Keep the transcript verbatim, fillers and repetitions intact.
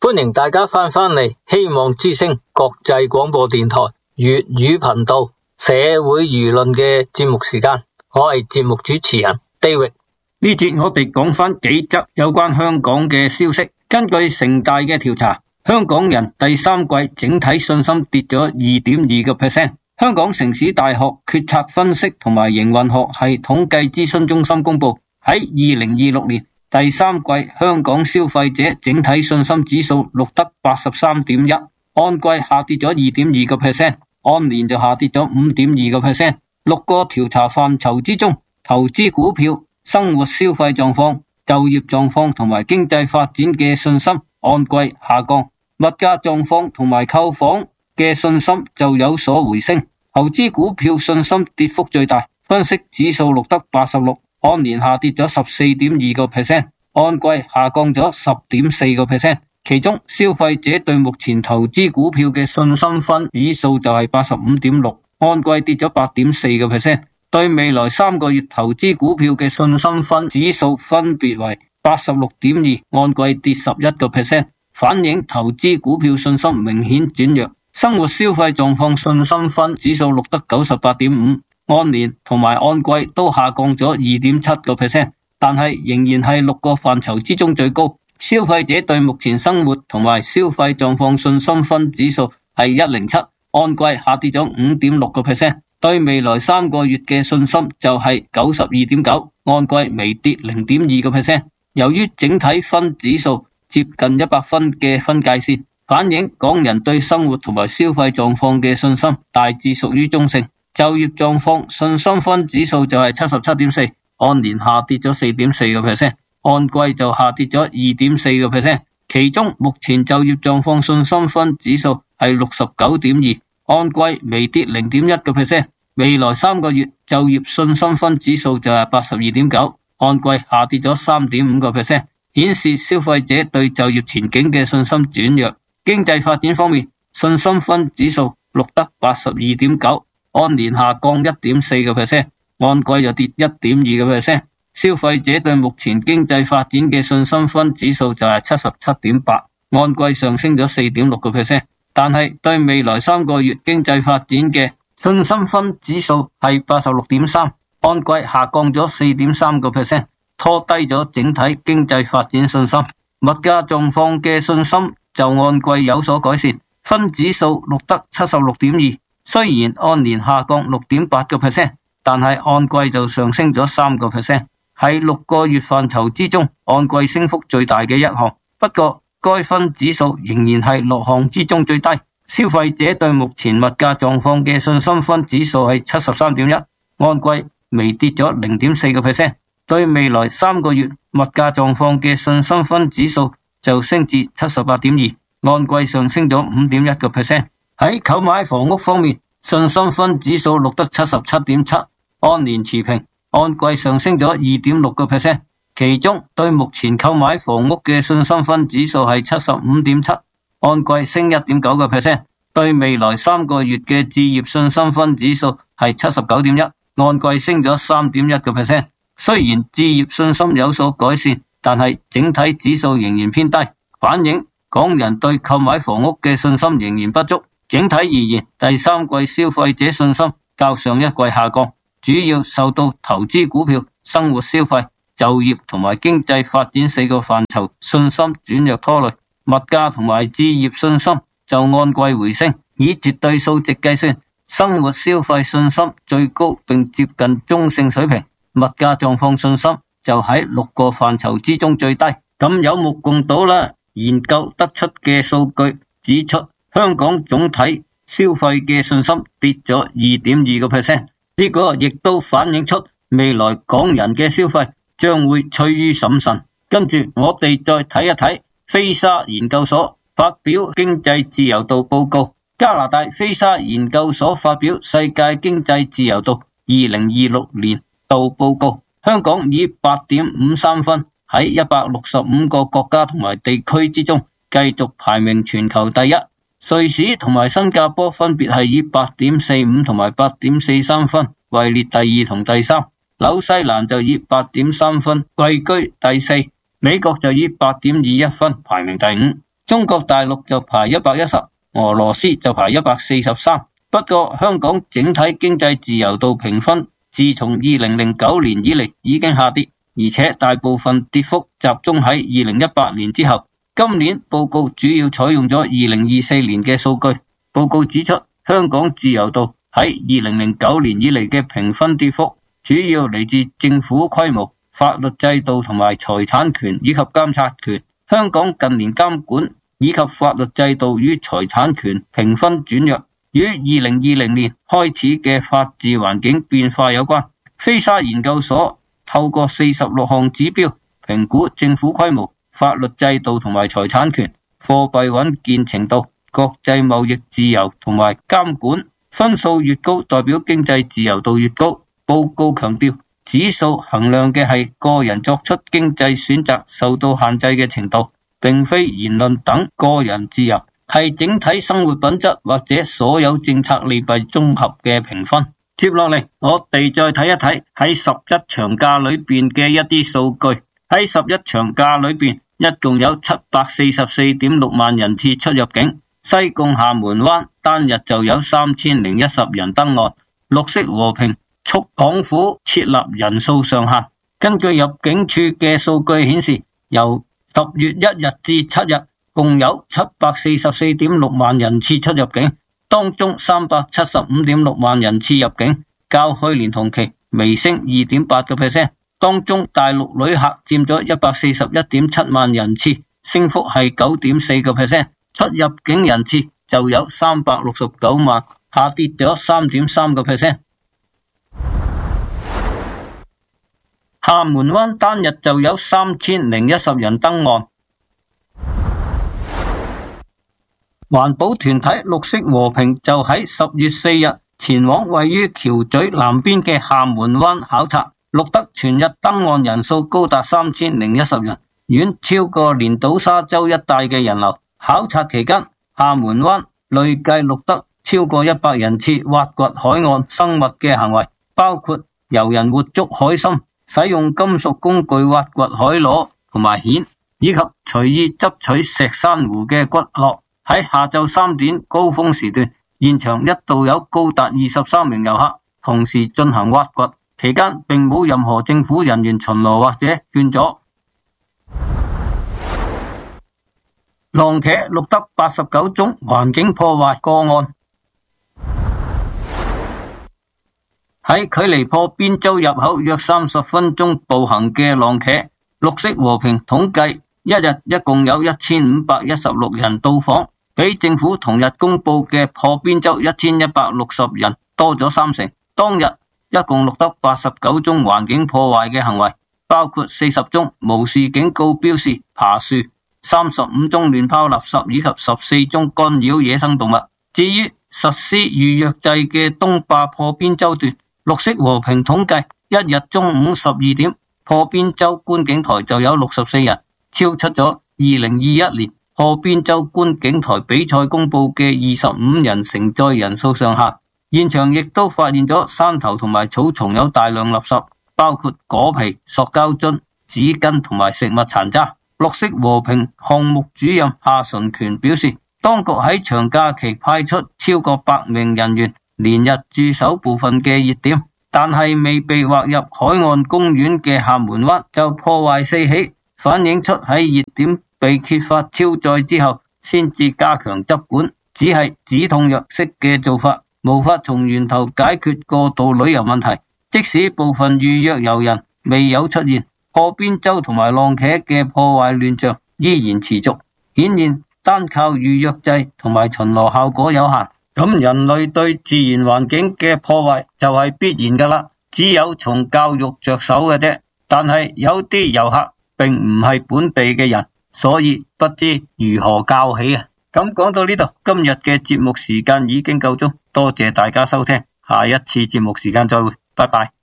歡迎大家翻返嚟希望之聲國際廣播電台粵語頻道社會輿論嘅節目時間，我係節目主持人 David。 呢節我哋講翻幾則有關香港嘅消息。根據城大嘅調查，香港人第三季整體信心跌咗 二點二個 percent。香港城市大學決策分析同埋營運學系統計諮詢中心公布，喺二零二六年第三季香港消費者整體信心指數錄得 八十三點一， 按季下跌咗 二點二個 percent， 按年就下跌咗 五點二個 percent。 六個調查範疇之中，投資股票、生活消費狀況、就業狀況同埋經濟發展嘅信心按季下降，物價狀況同埋購房嘅信心就有所回升。投資股票信心跌幅最大，分析指數錄得八十六，按年下跌咗 十四點二個 percent， 按季下降咗 十點四個 percent。 其中消費者對目前投資股票嘅信心分指數就係 八十五點六， 按季跌咗 八點四個 percent。 對未來三個月投資股票嘅信心分指數分別為 八十六點二， 按季跌十一個 percent， 反映投資股票信心明顯轉弱。生活消費狀況信心分指數錄得 九十八點五， 按年同埋按季都下降咗 二點七個 percent， 但係仍然係六個範疇之中最高。消費者對目前生活同埋消費狀況信心分指數係一零七，按季下跌咗 五點六個 percent。 對未來三個月嘅信心就係 九十二點九， 按季微跌 零點二個 percent。 由於整體分指數接近一百分嘅分界線，反映港人對生活同埋消費狀況嘅信心大致屬於中性。就業狀況信心分指數就係 七十七點四， 按年下跌咗 四點四個 percent， 按季就下跌咗 二點四個 percent。 其中目前就業狀況信心分指數係 六十九點二， 按季微跌 零點一個 percent。 未來三個月就業信心分指數就係 八十二點九， 按季下跌咗 三點五個 percent， 顯示消費者對就業前景嘅信心轉弱。經濟發展方面，信心分指數錄得 八十二點九， 按年下降 一點四個 percent， 按季就跌 一點二個 percent。 消費者對目前經濟發展嘅信心分指數就係 七十七點八， 按季上升咗 四點六個 percent， 但係對未來三個月經濟發展嘅信心分指數係 八十六點三， 按季下降咗 四點三個 percent， 拖低咗整體經濟發展信心。物價狀況嘅信心就按季有所改善，分指數錄得 七十六點二， 雖然按年下降 六點八個 percent， 但係按季就上升咗三個 percent， 係六個月範疇之中按季升幅最大嘅一項。不過該分指數仍然係六項之中最低。消費者對目前物價狀況嘅信心分指數係 七十三點一， 按季微跌咗 零點四個 percent。 對未來三個月物價狀況嘅信心分指數就升至 七十八點二， 按季上升咗 五點一個 percent。 喺購買房屋方面，信心分指數錄得 七十七點七， 按年持平，按季上升咗 二點六個 percent。 其中對目前購買房屋嘅信心分指數係 七十五點七，按季升 一點九個 percent。 對未來三個月嘅置業信心分指數係 七十九點一， 按季升咗 三點一個 percent。 雖然置業信心有所改善，但係整體指數仍然偏低，反映港人對購買房屋嘅信心仍然不足。整體而言，第三季消費者信心較上一季下降，主要受到投資股票、生活消費、就業同埋經濟發展四個範疇信心轉弱拖累。物價同埋置業信心就按季回升，以絕對數值計算，生活消費信心最高並接近中性水平，物價狀況信心就喺六個範疇之中最低。咁有目共睹啦，研究得出嘅數據指出，香港總體消費嘅信心跌咗 二點二個 percent， 呢個亦都反映出未來港人嘅消費將會趨於審慎。跟住我哋再睇一睇菲沙研究所發表經濟自由度報告。加拿大菲沙研究所發表世界經濟自由度二零二六年度報告，香港以 八點五三分喺一百六十五個國家同埋地區之中繼續排名全球第一。瑞士同埋新加坡分別係以 八點四五同埋 八點四三分位列第二同第三，紐西蘭就以 八點三分位居第四，美國就以 八點二一分排名第五。 中國大陸就排一百一十，俄羅斯就排一百四十三。不過香港整體經濟自由度評分自從二零零九年以嚟已經下跌，而且大部分跌幅集中喺二零一八年之後。今年報告主要採用咗二零二四年嘅數據。報告指出，香港自由度喺二零零九年以嚟嘅評分跌幅主要嚟自政府規模、法律制度同埋財產權以及監察權。香港近年監管以及法律制度與財產權評分轉弱，與二零二零年開始嘅法治環境變化有關。菲沙研究所透過四十六項指標評估政府規模、法律制度同埋財產權、貨幣穩健程度、國際貿易自由同埋監管，分數越高代表經濟自由度越高。報告強調，指數衡量嘅係個人作出經濟選擇受到限制嘅程度，並非言論等個人自由，係整體生活品質或者所有政策利弊綜合嘅評分。接落嚟，我哋再睇一睇喺十一長假裏邊嘅一啲數據。喺十一長假裏邊，一共有七百四十四點六萬人次出入境，西貢廈門灣單日就有三千零一十人登岸。綠色和平促港府設立人數上限。根據入境處嘅數據顯示，由十月一日至七日，共有七百四十四點六萬人次出入境，當中三百七十五點六萬人次入境，較去年同期微升二點八個 percent。當中大陸旅客佔咗一百四十一點七萬人次，升幅係九點四個 percent。出入境人次就有三百六十九萬，下跌咗三點三個 percent。廈門灣單日就有三千零一十人登岸。環保團體綠色和平就喺十月四日前往位於橋咀南邊嘅廈門灣考察，錄得全日登岸人數高達三千零一十人，遠超過連島沙洲一帶嘅人流。考察期間，廈門灣累計錄得超過一百人次挖掘海岸生物嘅行為，包括由人活捉海參、使用金屬工具挖掘海螺同埋蜆，以及隨意執取石珊瑚嘅骨骼。喺下晝三點高峰時段，現場一度有高達二十三名遊客同時進行挖掘，期間並冇任何政府人員巡邏或者勸阻。浪茄錄得八十九宗環境破壞個案。喺距離破邊洲入口約三十分鐘步行嘅浪茄，綠色和平統計一日一共有一千五百一十六人到訪，比政府同日公布嘅破邊洲一千一百六十人多咗三成。當日一共錄得八十九宗環境破壞嘅行為，包括四十宗無視警告標示爬樹，三十五宗亂拋垃圾以及十四宗干擾野生動物。至於實施預約制嘅東壩破邊洲段，綠色和平統計一日中午十二點，破邊洲觀景台就有六十四人，超出咗二零二一年破邊洲觀景台比賽公布嘅二十五人承載人數上限。現場亦都發現咗山頭同埋草叢有大量垃圾，包括果皮、塑膠樽、紙巾同埋食物殘渣。綠色和平項目主任夏純權表示，當局喺長假期派出超過百名人員連日駐守部分嘅熱點，但係未被劃入海岸公園嘅廈門灣就破壞四起，反映出喺熱點被揭發超載之後先至加強執管，只係止痛藥式嘅做法，無法從源頭解決過度旅遊問題。即使部分預約遊人未有出現，破邊洲同埋浪茄嘅破壞亂象依然持續，顯現單靠預約制同埋巡邏效果有限。咁人類對自然環境嘅破壞就係必然噶啦，只有從教育着手嘅啫。但係有啲遊客並唔係本地嘅人，所以不知如何教起啊。咁講到呢度，今日嘅節目時間已經夠鐘，多謝大家收聽，下一次節目時間再會，拜拜。